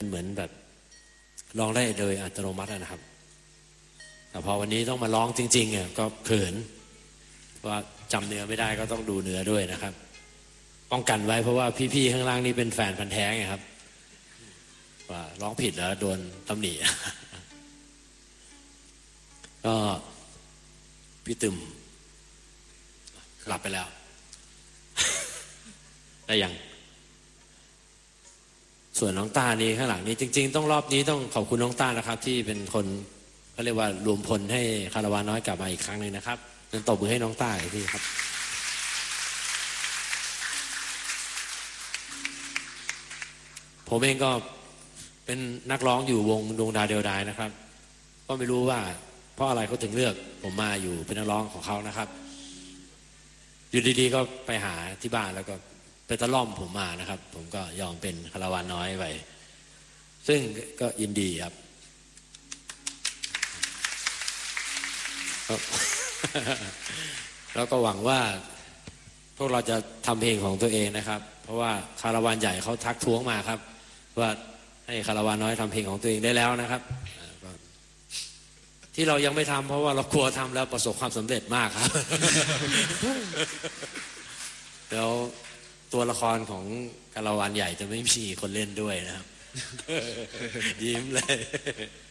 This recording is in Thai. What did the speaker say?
เหมือนแบบร้องได้โดยอัตโนมัตินะครับแต่พอวันนี้ต้องมาร้องจริงๆเนี่ยก็เขินว่าจำเนื้อไม่ได้ก็ต้องดูเนื้อด้วยนะครับป้องกันไว้เพราะว่าพี่ๆข้างล่างนี่เป็นแฟนพันธุ์แท้ไงครับว่าร้องผิดแล้วโดนตำหนิก็พี่ตึมหลับไปแล้วได้ยังส่วนน้องต้านี่ข้างหลังนี้จริงๆต้องรอบนี้ต้องขอบคุณน้องต้านะครับที่เป็นคนเขาเรียกว่ารวมพลให้คาราวานน้อยกลับมาอีกครั้งหนึ่งนะครับงั้นตบมือให้น้องต้าอีกทีครับผมเองก็เป็นนักร้องอยู่วงดวงดาวเดียวดายนะครับก็ไม่รู้ว่าเพราะอะไรเขาถึงเลือกผมมาอยู่เป็นนักร้องของเขานะครับอยู่ดีๆก็ไปหาที่บ้านแล้วก็ไปตะล่อมผมมานะครับผมก็ยอมเป็นคาราวานน้อยไปซึ่งก็ยินดีครับแล้วก็หวังว่าพวกเราจะทำเพลงของตัวเองนะครับเพราะว่าคาราวานใหญ่เขาทักท้วงมาครับว่าให้คาราวานน้อยทำเพลงของตัวเองได้แล้วนะครับที่เรายังไม่ทำเพราะว่าเรากลัวทำแล้วประสบความสำเร็จมากครับแล้วตัวละครของคาราวานใหญ่จะไม่มีคนเล่นด้วยนะครับยิ้มเลย